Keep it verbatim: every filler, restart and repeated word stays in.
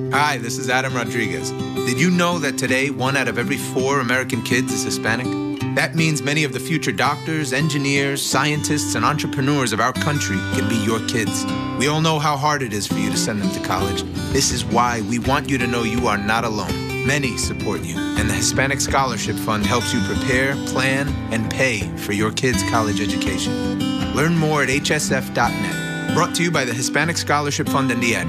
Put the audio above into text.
Hi, this is Adam Rodriguez. Did you know that today one out of every four American kids is Hispanic? That means many of the future doctors, engineers, scientists, and entrepreneurs of our country can be your kids. We all know how hard it is for you to send them to college. This is why we want you to know you are not alone. Many support you, and the Hispanic Scholarship Fund helps you prepare, plan, and pay for your kids' college education. Learn more at H S F dot net. Brought to you by the Hispanic Scholarship Fund and the Ed.